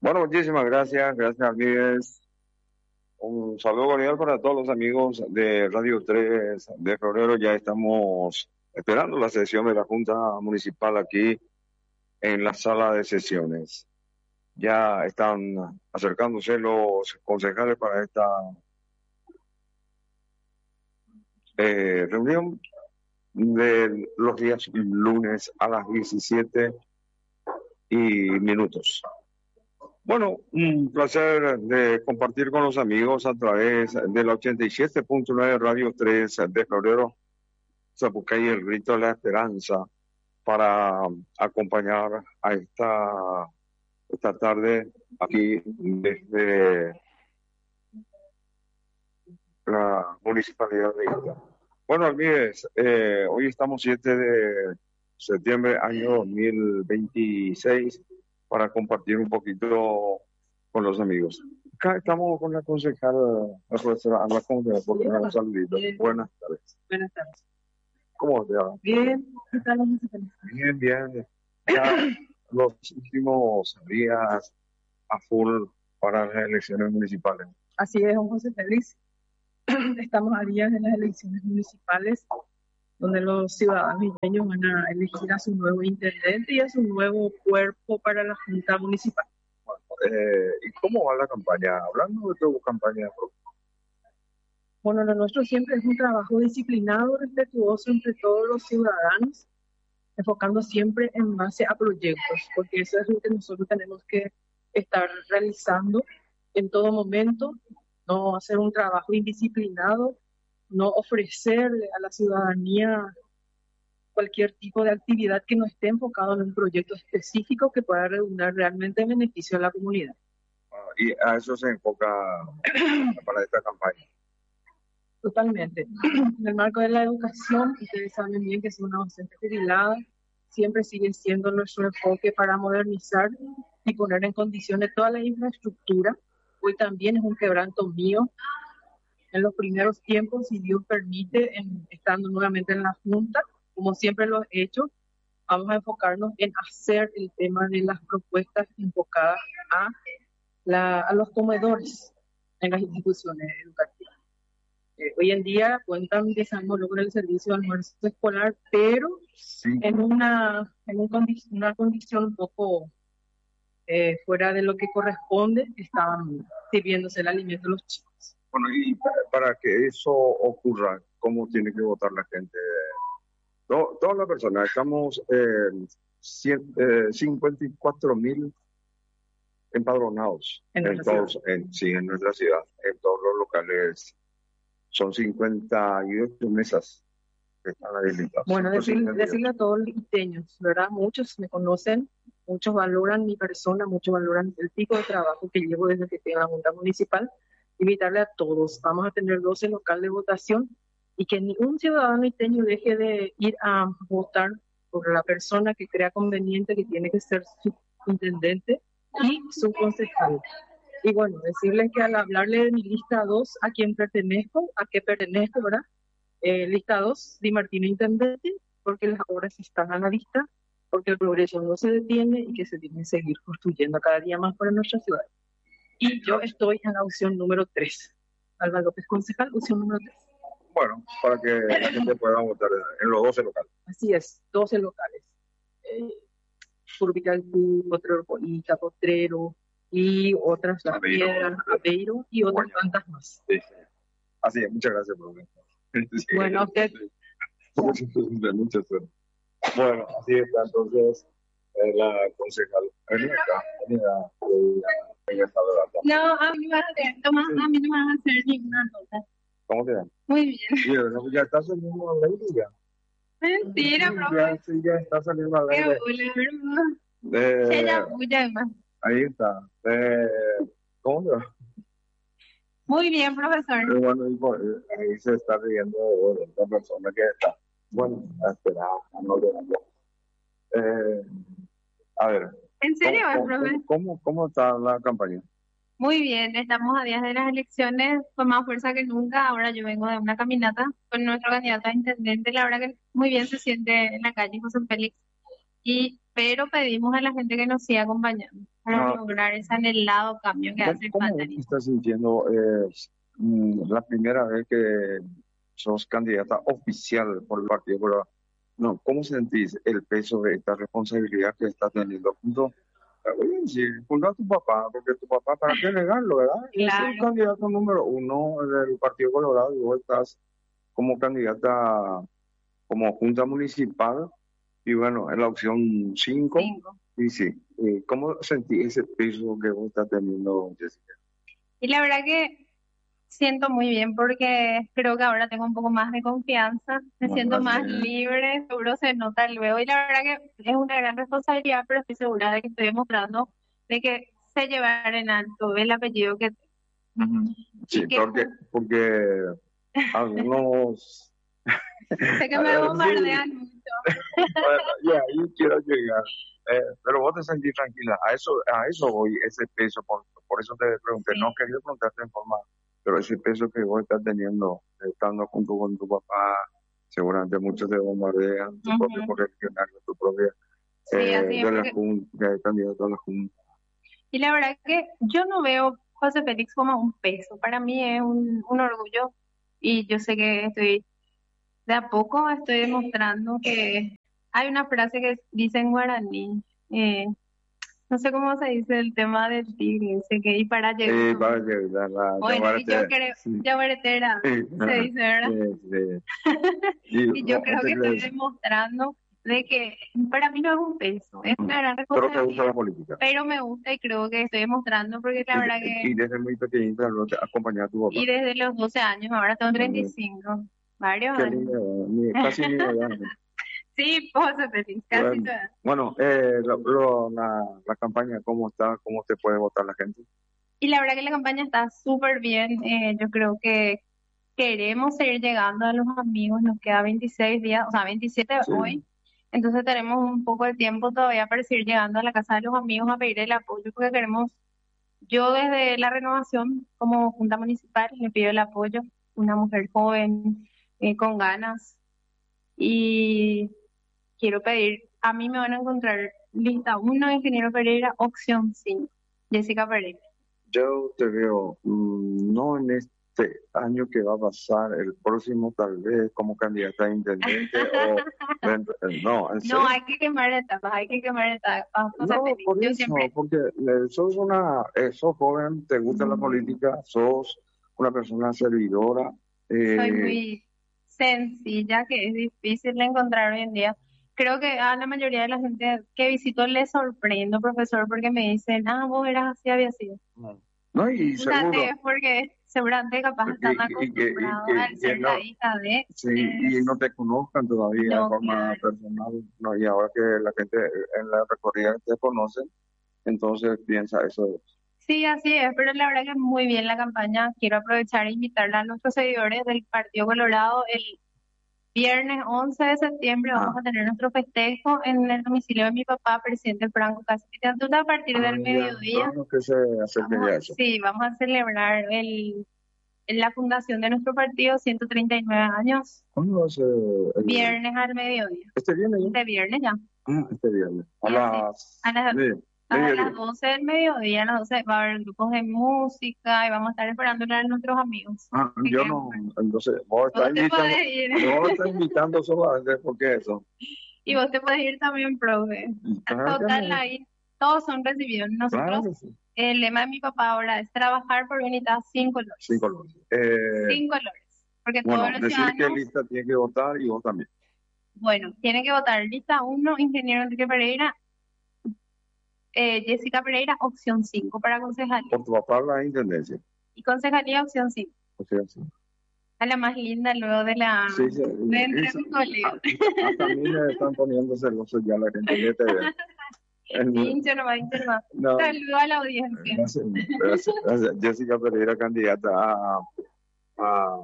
Bueno, muchísimas gracias, gracias amigos. Un saludo cordial para todos los amigos de Radio 3 de Febrero. Ya estamos esperando la sesión de la Junta Municipal aquí en la sala de sesiones. Ya están acercándose los concejales para esta reunión de los días lunes a las 17:00. Bueno, un placer de compartir con los amigos a través de la 87.9 Radio 3 de Febrero, Zapucay, el grito de la esperanza, para acompañar a esta tarde aquí desde la Municipalidad de Ita. Bueno, amigos, hoy estamos 7 de septiembre, año 2026, para compartir un poquito con los amigos. Acá estamos con la concejala, la profesora Ana Conde, por un saludito. Buenas tardes. Buenas tardes. ¿Cómo te va? Bien, ¿qué tal? Bien, bien. Ya los últimos días a full para las elecciones municipales. Así es, don José Félix. Estamos a días de las elecciones municipales, donde los ciudadanos isleños van a elegir a su nuevo intendente y a su nuevo cuerpo para la Junta Municipal. ¿Y cómo va la campaña? Hablando de tu campaña propia. Bueno, lo nuestro siempre es un trabajo disciplinado, respetuoso entre todos los ciudadanos, enfocando siempre en base a proyectos, porque eso es lo que nosotros tenemos que estar realizando en todo momento, no hacer un trabajo indisciplinado, no ofrecerle a la ciudadanía cualquier tipo de actividad que no esté enfocado en un proyecto específico que pueda redundar realmente en beneficio de la comunidad. Y a eso se enfoca para esta campaña. Totalmente. En el marco de la educación, ustedes saben bien que es una docente jubilada, siempre sigue siendo nuestro enfoque para modernizar y poner en condiciones toda la infraestructura. Hoy también es un quebranto mío. En los primeros tiempos, si Dios permite, estando nuevamente en la Junta, como siempre lo he hecho, vamos a enfocarnos en hacer el tema de las propuestas enfocadas a los comedores en las instituciones educativas. Hoy en día cuentan desándolo con el servicio de almuerzo escolar, pero sí, en una condición un poco fuera de lo que corresponde, estaban sirviéndose el alimento a los chicos. Bueno, y para que eso ocurra, ¿cómo tiene que votar la gente? Todas las personas, estamos 54.000 empadronados en nuestra ciudad, en todos los locales. Son 58 mesas que están habilitadas. Bueno, decirle a todos los isteños, ¿verdad? Muchos me conocen, muchos valoran mi persona, muchos valoran el tipo de trabajo que llevo desde que estoy en la Junta Municipal. Invitarle a todos, vamos a tener 12 locales de votación y que ningún ciudadano isteño deje de ir a votar por la persona que crea conveniente, que tiene que ser su intendente y su concejal. Y bueno, decirles que al hablarle de mi lista 2, a qué pertenezco, ¿verdad? Lista 2, Di Martino Intendente, porque las obras están a la vista, porque el progreso no se detiene y que se tiene que seguir construyendo cada día más para nuestra ciudad. Y yo estoy en la opción número 3. Alba López, concejal, opción número 3. Bueno, para que la gente pueda votar en los 12 locales. Así es, 12 locales. Curbicalcú, Potrero, y otras, Las Piedras, Aveiro y otras tantas más. Sí. Así es, muchas gracias, profesor. Sí. Bueno, usted. Mucha suerte. Bueno, así está, entonces, la concejal. No, a mí no me van a hacer, Tomás, a mí no me van a hacer ninguna nota. ¿Cómo te llamas? Muy bien. Ya está saliendo la ley ya. Mentira, profe. Ya está saliendo la ley. Ahí está. ¿Cómo te va? Muy bien, profesor. Bueno, ahí se está riendo de esta persona que está. Bueno, espera, no a ver. ¿En serio, profe? ¿Cómo está la campaña? Muy bien, estamos a días de las elecciones con más fuerza que nunca. Ahora yo vengo de una caminata con nuestro candidato a intendente. La verdad que muy bien se siente en la calle José Félix. Pero pedimos a la gente que nos siga acompañando. para No, lograr ese anhelado cambio que hace ¿cómo falta. te estás sintiendo? Es la primera vez que sos candidata oficial por el partido, pero no, ¿cómo sentís el peso de esta responsabilidad que estás teniendo voy a decir, junto a tu papá, porque tu papá, ¿para qué negarlo, verdad? Es el Claro, candidato número uno del Partido Colorado y vos estás como candidata, como junta municipal y bueno, en la opción 5 5. y sí, ¿cómo sentís ese peso que vos estás teniendo, Jessica? Y la verdad que siento muy bien porque creo que ahora tengo un poco más de confianza, me siento más Bueno, libre, seguro se nota luego. Y la verdad que es una gran responsabilidad, pero estoy segura de que estoy demostrando de que sé llevar en alto el apellido que ujú. y Sí, que porque algunos, sé que me sí, bombardean mucho. bueno, y ahí quiero llegar. Pero vos te sentís tranquila, a eso voy, ese peso, por eso te pregunté, no Sí. quería preguntarte en forma, pero ese peso que vos estás teniendo, estando junto con tu papá, seguramente muchos te bombardean, tu propio Ujú. correligionario, tu propia, Sí, así es, de la porque, Junta, de candidato a la Junta. y la verdad que yo no veo José Félix como un peso, para mí es un orgullo y yo sé que estoy, de a poco estoy demostrando que hay una frase que dice en guaraní, no sé cómo se dice el tema del tigre, sé que y para llegar, Para llegar la bueno, y yo parte, creo, sí, ya veretera, sí, se dice, sí, ¿verdad? sí. Y Y yo creo te que estoy crees, demostrando de que para mí no es un peso, es una gran pero te gusta responsabilidad, la política. pero me gusta y creo que estoy demostrando porque la verdad que, Y desde muy pequeñita lo te acompañaba a tu y papá. desde los 12 años, ahora tengo Eh, 35, varios Qué años. lindo, casi mi edad. Sí, José Félix, casi Bueno, todas. bueno, la campaña, ¿cómo está? ¿Cómo te puede votar la gente? Y la verdad que la campaña está súper bien, yo creo que queremos seguir llegando a los amigos, nos queda 26 días, o sea, 27 Sí, hoy, entonces tenemos un poco de tiempo todavía para seguir llegando a la casa de los amigos a pedir el apoyo, porque queremos, yo desde la renovación como Junta Municipal le pido el apoyo, una mujer joven, con ganas, y quiero pedir, a mí me van a encontrar lista uno Ingeniero Pereira, opción 5 Jessica Pereira. yo te veo, no en este año que va a pasar, el próximo tal vez como candidata a intendente o no, ¿en No, serio? hay que quemar etapas, hay que quemar etapas, José No, Félix. por Yo eso, siempre porque sos joven, te gusta la política, sos una persona servidora, soy eh, muy sencilla, que es difícil de encontrar hoy en día. Creo que a la mayoría de la gente que visito les sorprendo, profesor, porque me dicen, ah, vos eras así, había sido. no, y Seguramente seguro, es porque seguramente capaz están acostumbrados al que ser la no, hija de, sí, y no te conozcan todavía de no, forma claro. personal, no, y ahora que la gente en la recorrida te conoce, entonces piensa eso. Sí, así es, pero la verdad que muy bien la campaña. Quiero aprovechar e invitarla a nuestros seguidores del Partido Colorado. El viernes 11 de septiembre vamos Ah, a tener nuestro festejo en el domicilio de mi papá, presidente Franco Castilla, a partir del ya, mediodía. claro que se acerque ya eso. Sí, vamos a celebrar en la fundación de nuestro partido, 139 años, ¿Cuándo va a ser viernes al mediodía. este viernes ya? Este viernes ya. Este viernes, a Y así, a las las, a las mediodía. 12 del mediodía, a las 12 va a haber grupos de música y vamos a estar esperando a nuestros amigos. Así Yo que no, entonces vos te podés ir. vos estás invitando solamente porque eso. Y vos te puedes ir también, profe. Claro que Total, no, ahí todos son recibidos. claro Nosotros, que sí. el lema de mi papá ahora es trabajar por unidad sin Sin colores. colores. Sin colores. Porque todos Bueno, los decir que ciudadanos, lista tiene que votar y vos también. bueno, tienen que votar lista uno Ingeniero Enrique Pereira, Jessica Pereira, opción 5 para concejalía. Por tu papá la intendencia. Y concejalía, opción 5 O sea, sí. a la más linda luego Sí, sí, de entre mis colegas. hasta a mí me están poniendo celosos ya la gente que te ve. Hincho nomás, hincho nomás. No, Saludo a la audiencia. gracias, gracias. Jessica Pereira, candidata a,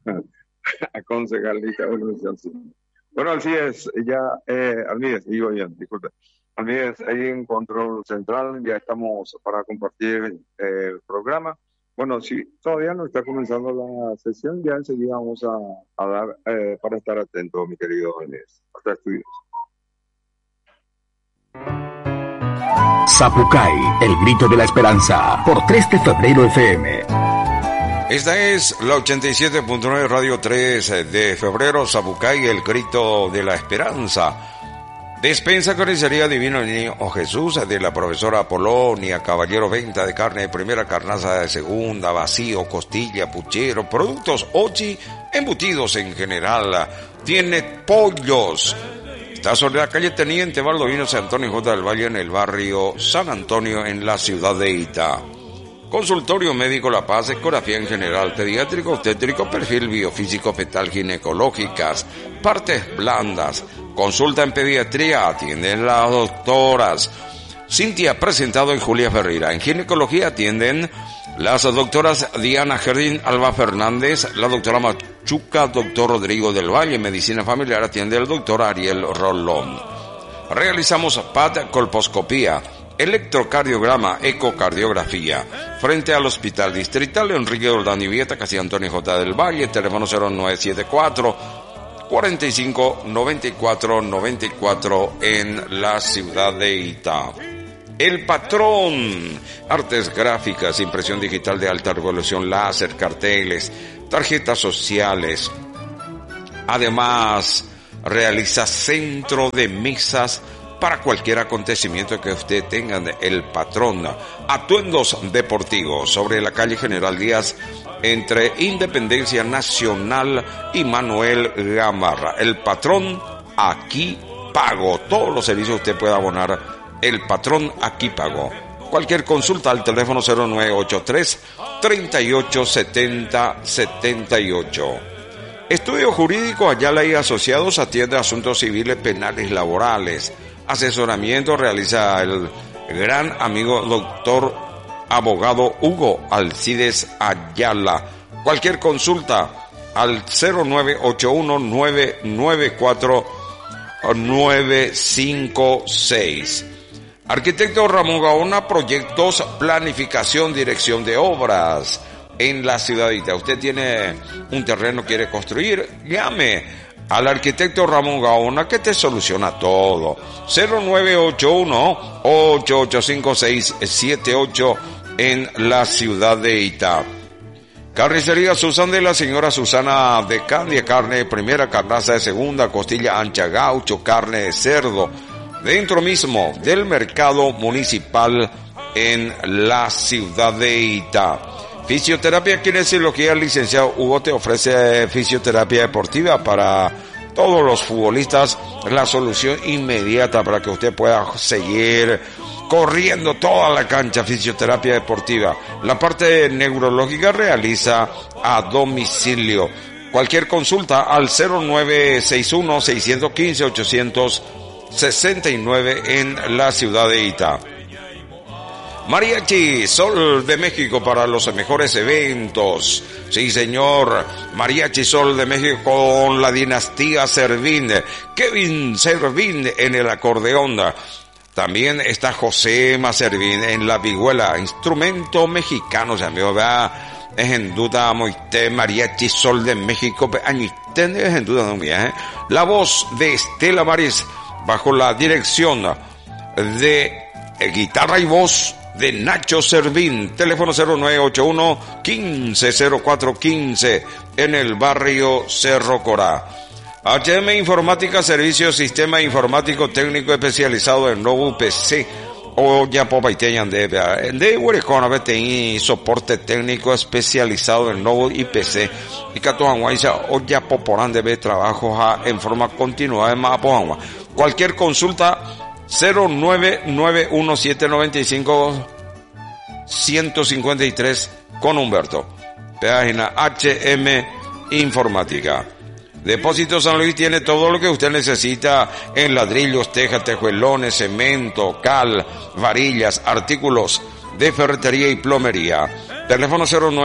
a concejalista de Univisión. Sí. Bueno, así es, ya, Almides, digo bien, disculpe. Almides, ahí en Control Central, ya estamos para compartir el programa. Bueno, si todavía no está comenzando la sesión, ya enseguida vamos a dar para estar atento, mi querido Almides. Hasta estudios. Zapucay, el grito de la esperanza, por 3 de febrero FM. Esta es la 87.9 Radio 3 de febrero, Zapucay, el grito de la esperanza. Despensa Carnicería Divino Niño Jesús, de la profesora Polonia, Caballero, venta de carne de primera, carnaza de segunda, vacío, costilla, puchero, productos ochi, embutidos en general. Tiene pollos. Está sobre la calle Teniente Baldovino San Antonio J. del Valle, en el barrio San Antonio, en la ciudad de Itá. Consultorio médico La Paz, ecografía en general, pediátrico, obstétrico, perfil biofísico, fetal, ginecológicas, partes blandas. Consulta en pediatría, atienden las doctoras Cintia Presentado y Julia Ferreira. En ginecología atienden las doctoras Diana Jardín, Alba Fernández, la doctora Machuca, doctor Rodrigo del Valle. En medicina familiar atiende el doctor Ariel Rolón. Realizamos PAT, colposcopía, electrocardiograma, ecocardiografía. Frente al Hospital Distrital Enrique Doldán y Vieta, casi Antonio J. del Valle, teléfono 0974 45 94 94 en la ciudad de Itá. El Patrón, artes gráficas, impresión digital de alta resolución, láser, carteles, tarjetas sociales. Además, realiza centro de mesas para cualquier acontecimiento que usted tenga. El Patrón, atuendos deportivos, sobre la calle General Díaz, entre Independencia Nacional y Manuel Gamarra. El Patrón, aquí pago. Todos los servicios usted puede abonar. El Patrón, aquí pago. Cualquier consulta al teléfono 0983 38 70 78. Estudio Jurídico Ayala y Asociados, atiende asuntos civiles, penales, laborales. Asesoramiento realiza el gran amigo doctor abogado Hugo Alcides Ayala. Cualquier consulta al 0981 994 956. Arquitecto Ramón Gaona, proyectos, planificación, dirección de obras en la ciudadita. Usted tiene un terreno, quiere construir, llame al arquitecto Ramón Gaona, que te soluciona todo. 0981 885678 en la ciudad de Itá. Carnicería Susan, de la señora Susana de Candia, carne de primera, carnaza de segunda, costilla ancha, gaucho, carne de cerdo, dentro mismo del mercado municipal en la ciudad de Itá. Fisioterapia, kinesiología, el licenciado Hugo te ofrece fisioterapia deportiva para todos los futbolistas, la solución inmediata para que usted pueda seguir corriendo toda la cancha. Fisioterapia deportiva. La parte neurológica realiza a domicilio. Cualquier consulta al 0961 615 869 en la ciudad de Itá. Mariachi Sol de México, para los mejores eventos. Sí, señor. Mariachi Sol de México con la dinastía Servín. Kevin Servín en el acordeón. También está Josema Servín en la vihuela. Instrumento mexicano, se me va. Es en duda, moite Mariachi Sol de México. Es en duda, no mía, La voz de Estela Maris, bajo la dirección de guitarra y voz de Nacho Servín. Teléfono 0981 150415 en el barrio Cerro Corá. HM Informática, servicio sistema informático técnico especializado en nuevo PC o ya popaiteñan de Huerecona BTI, soporte técnico especializado en nuevo IPC y Catoanguaysa o ya poporán de trabajos en forma continuada en Mapoangua. Cualquier consulta 0991795153 con Humberto. Página HM Informática. Depósito San Luis tiene todo lo que usted necesita en ladrillos, tejas, tejuelones, cemento, cal, varillas, artículos de ferretería y plomería. Teléfono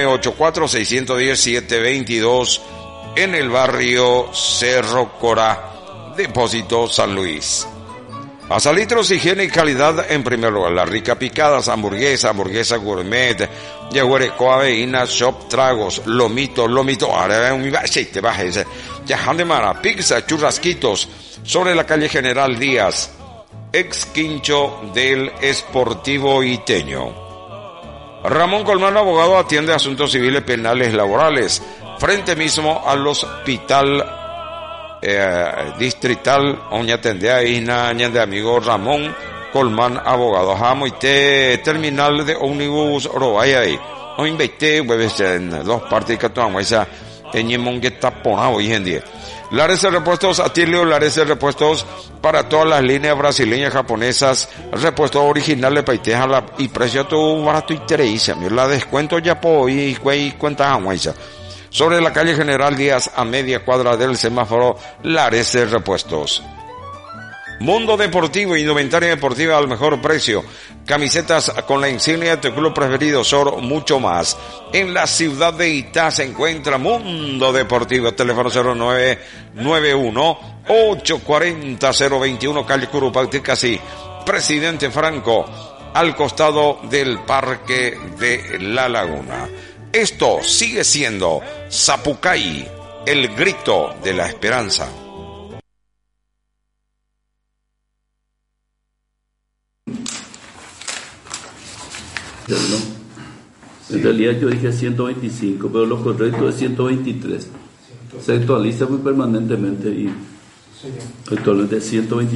0984-610-722 en el barrio Cerro Corá. Depósito San Luis. Azalitros, higiene y calidad en primer lugar. La rica picadas, hamburguesa gourmet, yaguareco, aveína, shop, tragos, lomito, ahora un aceite, bájese. Yaján de Mara, pizza, churrasquitos, sobre la calle General Díaz, ex quincho del Sportivo Iteño. Ramón Colmán, abogado, atiende asuntos civiles, penales, laborales, frente mismo al hospital distrital Oñatendea Isna de amigo Ramón Colmán, abogado. Jamoite terminal de ómnibus Robaya o invité hueves en dos partes que tomamos esa teñemos que tapona hoy en día. Lares de repuestos Atilio, Lares de repuestos para todas las líneas brasileñas, japonesas, repuestos originales paiteja y precio tu barato y tereisa, la descuento ya po y cuenta aguaisa. Sobre la calle General Díaz, a media cuadra del semáforo, Lares de repuestos. Mundo Deportivo, indumentaria deportiva al mejor precio, camisetas con la insignia de tu club preferido, Sor, mucho más. En la ciudad de Itá se encuentra Mundo Deportivo, teléfono 0991-840-021, calle Curupacti, casi Presidente Franco, al costado del Parque de la Laguna. Esto sigue siendo Zapucay, el grito de la esperanza. No. En realidad yo dije 125, pero lo correcto es 123. Se actualiza muy permanentemente y actualmente es 125.